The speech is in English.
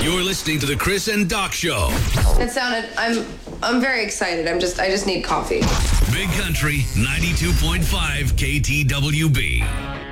You're listening to the Chris and Doc Show. It sounded. I'm very excited. I just need coffee. Big Country 92.5 KTWB.